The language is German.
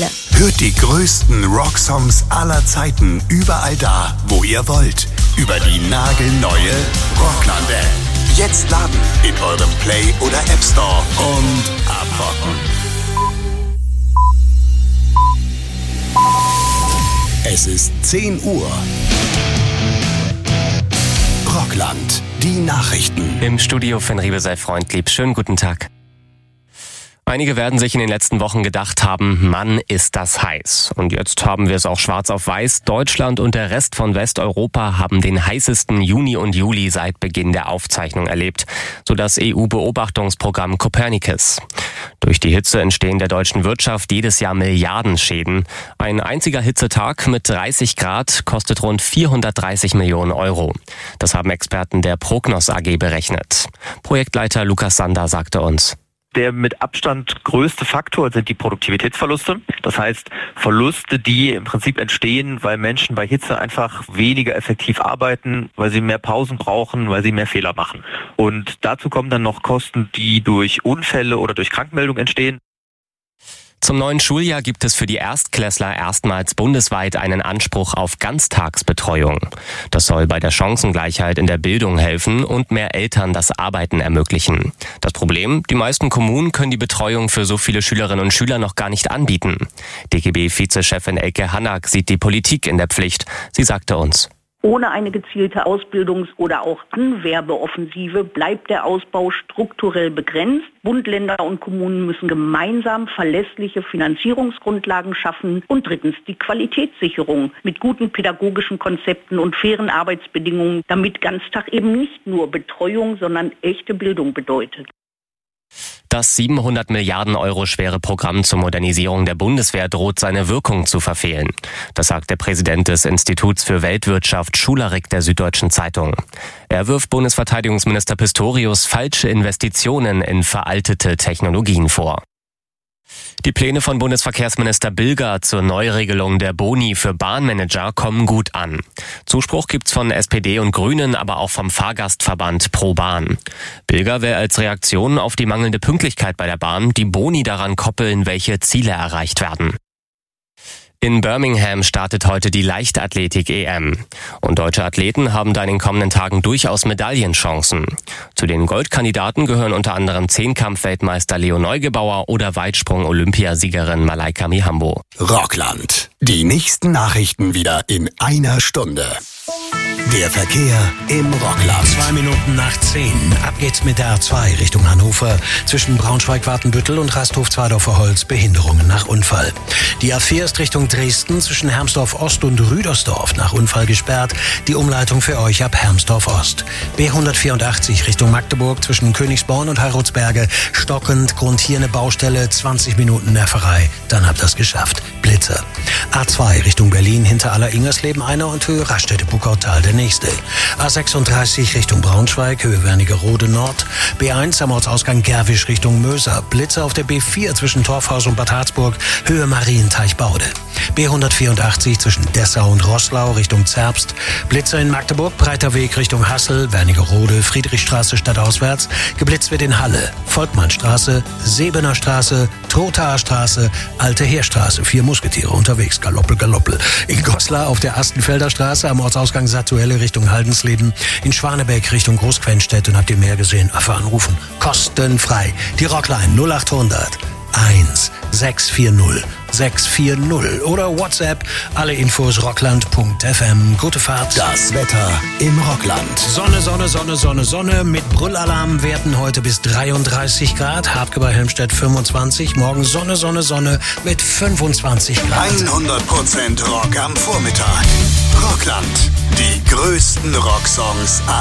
Zentrale. Hört die größten Rocksongs aller Zeiten überall da, wo ihr wollt. Über die nagelneue Rockland-App. Jetzt laden in eurem Play- oder App Store und abrocken. Es ist 10 Uhr. Rockland, die Nachrichten. Im Studio Finn Riebe sei freundlieb. Schönen guten Tag. Einige werden sich in den letzten Wochen gedacht haben, Mann, ist das heiß. Und jetzt haben wir es auch schwarz auf weiß. Deutschland und der Rest von Westeuropa haben den heißesten Juni und Juli seit Beginn der Aufzeichnung erlebt, so das EU-Beobachtungsprogramm Copernicus. Durch die Hitze entstehen der deutschen Wirtschaft jedes Jahr Milliardenschäden. Ein einziger Hitzetag mit 30 Grad kostet rund 430 Millionen Euro. Das haben Experten der Prognos AG berechnet. Projektleiter Lukas Sander sagte uns: Der mit Abstand größte Faktor sind die Produktivitätsverluste. Das heißt, Verluste, die im Prinzip entstehen, weil Menschen bei Hitze einfach weniger effektiv arbeiten, weil sie mehr Pausen brauchen, weil sie mehr Fehler machen. Und dazu kommen dann noch Kosten, die durch Unfälle oder durch Krankmeldung entstehen. Zum neuen Schuljahr gibt es für die Erstklässler erstmals bundesweit einen Anspruch auf Ganztagsbetreuung. Das soll bei der Chancengleichheit in der Bildung helfen und mehr Eltern das Arbeiten ermöglichen. Das Problem: Die meisten Kommunen können die Betreuung für so viele Schülerinnen und Schüler noch gar nicht anbieten. DGB-Vizechefin Elke Hannak sieht die Politik in der Pflicht. Sie sagte uns: Ohne eine gezielte Ausbildungs- oder auch Anwerbeoffensive bleibt der Ausbau strukturell begrenzt. Bund, Länder und Kommunen müssen gemeinsam verlässliche Finanzierungsgrundlagen schaffen. Und drittens die Qualitätssicherung mit guten pädagogischen Konzepten und fairen Arbeitsbedingungen, damit Ganztag eben nicht nur Betreuung, sondern echte Bildung bedeutet. Das 700 Milliarden Euro schwere Programm zur Modernisierung der Bundeswehr droht seine Wirkung zu verfehlen. Das sagt der Präsident des Instituts für Weltwirtschaft, Schularik, der Süddeutschen Zeitung. Er wirft Bundesverteidigungsminister Pistorius falsche Investitionen in veraltete Technologien vor. Die Pläne von Bundesverkehrsminister Bilger zur Neuregelung der Boni für Bahnmanager kommen gut an. Zuspruch gibt's von SPD und Grünen, aber auch vom Fahrgastverband Pro Bahn. Bilger will als Reaktion auf die mangelnde Pünktlichkeit bei der Bahn die Boni daran koppeln, welche Ziele erreicht werden. In Birmingham startet heute die Leichtathletik-EM. Und deutsche Athleten haben da in den kommenden Tagen durchaus Medaillenchancen. Zu den Goldkandidaten gehören unter anderem Zehnkampf-Weltmeister Leo Neugebauer oder Weitsprung-Olympiasiegerin Malaika Mihambo. Rockland. Die nächsten Nachrichten wieder in einer Stunde. Der Verkehr im Rockland. 2 Minuten nach 10. Ab geht's mit der A2 Richtung Hannover. Zwischen Braunschweig-Wartenbüttel und Rasthof-Zweidorfer-Holz Behinderungen nach Unfall. Die A4 ist Richtung Dresden zwischen Hermsdorf-Ost und Rüdersdorf nach Unfall gesperrt. Die Umleitung für euch ab Hermsdorf-Ost. B184 Richtung Magdeburg zwischen Königsborn und Heilrotsberge stockend. Grund hier eine Baustelle, 20 Minuten Nerverei. Dann habt ihr's geschafft. Blitzer. A2 Richtung Berlin hinter Aller-Ingersleben einer und Höhe Raststätte-Puckautal der nächste. A36 Richtung Braunschweig, Höhe Wernigerode Nord. B1 am Ortsausgang Gerwisch Richtung Möser. Blitzer auf der B4 zwischen Torfhaus und Bad Harzburg, Höhe Marienteich-Baude. B184 zwischen Dessau und Roßlau Richtung Zerbst. Blitzer in Magdeburg, Breiter Weg Richtung Hassel, Wernigerode, Friedrichstraße stadtauswärts. Geblitzt wird in Halle, Volkmannstraße, Sebener Straße, Trothaer Straße, Alte Heerstraße. 4 Musketiere unterwegs, Galoppel, Galoppel. In Goslar auf der Astenfelder Straße am Ortsausgang Sattuelle Richtung Haldensleben. In Schwanebeck Richtung Großquenstedt. Und habt ihr mehr gesehen? Einfach anrufen. Kostenfrei. Die Rockline 0800 1640 640 oder WhatsApp. Alle Infos rockland.fm. Gute Fahrt. Das Wetter im Rockland. Sonne, Sonne, Sonne, Sonne, Sonne. Mit Brüllalarmwerten heute bis 33 Grad. Habke bei Helmstedt 25. Morgen Sonne, Sonne, Sonne mit 25 Grad. 100% Rock am Vormittag. Rockland. Die größten Rocksongs aller